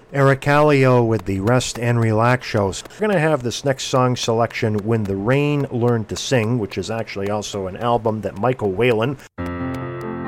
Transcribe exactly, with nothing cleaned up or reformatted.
Eric Kallio with the Rest and Relax shows. We're going to have this next song selection, When the Rain Learned to Sing, which is actually also an album that Michael Whalen